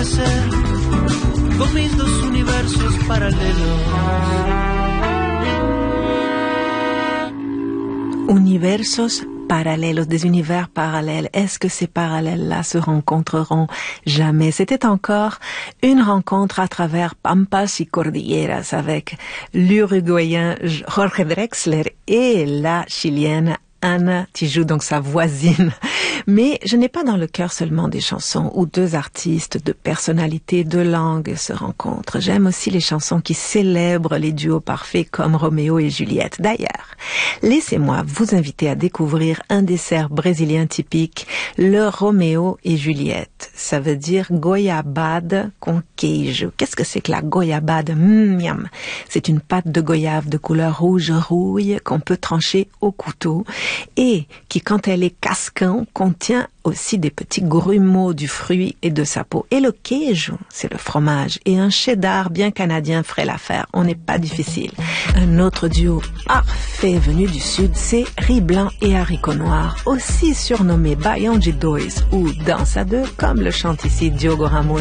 ser con mis dos universos paralelos. Universos parallèles, des univers parallèles. Est-ce que ces parallèles-là se rencontreront jamais? C'était encore une rencontre à travers Pampas y Cordilleras avec l'Uruguayen Jorge Drexler et la Chilienne Ana Tijoux, donc sa voisine. Mais je n'ai pas dans le cœur seulement des chansons où deux artistes de personnalité, de langue se rencontrent. J'aime aussi les chansons qui célèbrent les duos parfaits comme Roméo et Juliette. D'ailleurs, laissez-moi vous inviter à découvrir un dessert brésilien typique, le Roméo et Juliette. Ça veut dire goiabada con queijo. Qu'est-ce que c'est que la goiabada? Miam. C'est une pâte de goyave de couleur rouge rouille qu'on peut trancher au couteau et qui, quand elle est casquant, contient aussi des petits grumeaux du fruit et de sa peau. Et le queijo, c'est le fromage. Et un cheddar bien canadien ferait l'affaire. On n'est pas difficile. Un autre duo parfait venu du sud, c'est riz blanc et haricots noirs, aussi surnommé Baião de Dois ou danse à deux, comme le chante ici Diogo Ramos.